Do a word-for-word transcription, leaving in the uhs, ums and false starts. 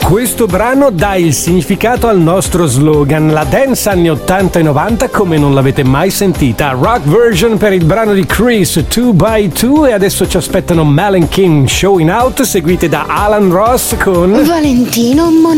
Questo brano dà il significato al nostro slogan, la dance anni ottanta e novanta come non l'avete mai sentita. Rock version per il brano di Chris, two by two, e adesso ci aspettano Mel and Kim, Showing Out, seguite da Alan Ross con Valentino Mon-